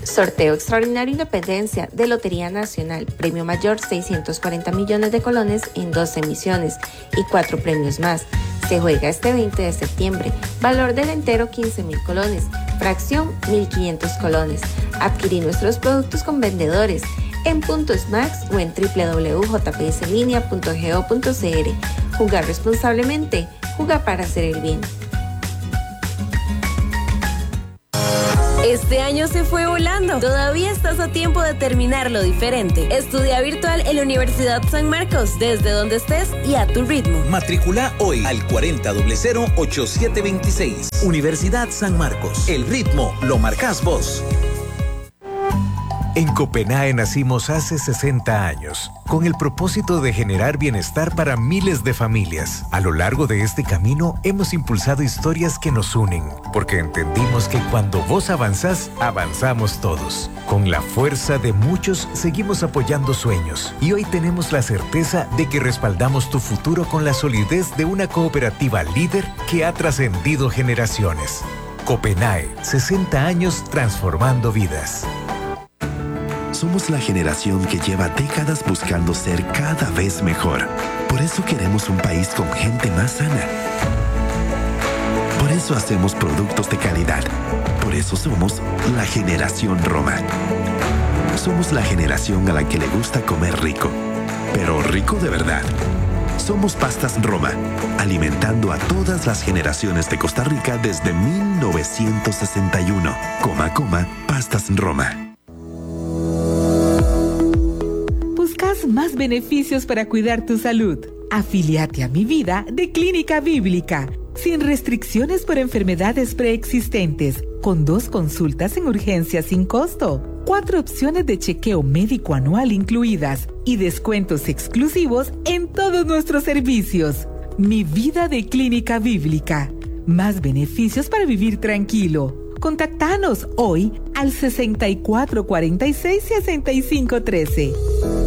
Sorteo Extraordinario Independencia de Lotería Nacional. Premio mayor 640 millones de colones en 2 emisiones y 4 premios más. Se juega este 20 de septiembre. Valor del entero 15.000 colones. Fracción 1.500 colones. Adquirí nuestros productos con vendedores en Puntos Max o en www.jpslinea.go.cr. Jugar responsablemente. Juega para hacer el bien. Este año se fue volando. Todavía estás a tiempo de terminarlo diferente. Estudia virtual en la Universidad San Marcos, desde donde estés y a tu ritmo. Matricula hoy al 40008726. Universidad San Marcos. El ritmo lo marcás vos. En Copenae nacimos hace 60 años, con el propósito de generar bienestar para miles de familias. A lo largo de este camino hemos impulsado historias que nos unen, porque entendimos que cuando vos avanzás, avanzamos todos. Con la fuerza de muchos seguimos apoyando sueños y hoy tenemos la certeza de que respaldamos tu futuro con la solidez de una cooperativa líder que ha trascendido generaciones. Copenae, 60 años transformando vidas. Somos la generación que lleva décadas buscando ser cada vez mejor. Por eso queremos un país con gente más sana. Por eso hacemos productos de calidad. Por eso somos la generación Roma. Somos la generación a la que le gusta comer rico, pero rico de verdad. Somos Pastas Roma, alimentando a todas las generaciones de Costa Rica desde 1961. Pastas Roma. ¿Buscas más beneficios para cuidar tu salud? Afíliate a Mi Vida de Clínica Bíblica, sin restricciones por enfermedades preexistentes, con 2 consultas en urgencia sin costo, 4 opciones de chequeo médico anual incluidas y descuentos exclusivos en todos nuestros servicios. Mi Vida de Clínica Bíblica. Más beneficios para vivir tranquilo. Contactanos hoy al 6446-6513.